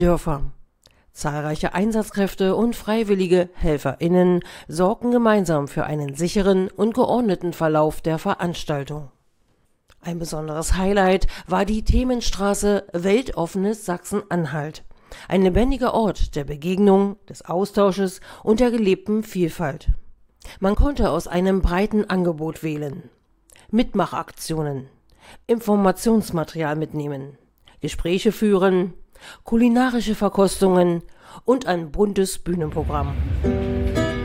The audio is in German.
Dörfer. Zahlreiche Einsatzkräfte und freiwillige HelferInnen sorgten gemeinsam für einen sicheren und geordneten Verlauf der Veranstaltung. Ein besonderes Highlight war die Themenstraße Weltoffenes Sachsen-Anhalt. Ein lebendiger Ort der Begegnung, des Austausches und der gelebten Vielfalt. Man konnte aus einem breiten Angebot wählen. Mitmachaktionen, Informationsmaterial mitnehmen, Gespräche führen, kulinarische Verkostungen und ein buntes Bühnenprogramm.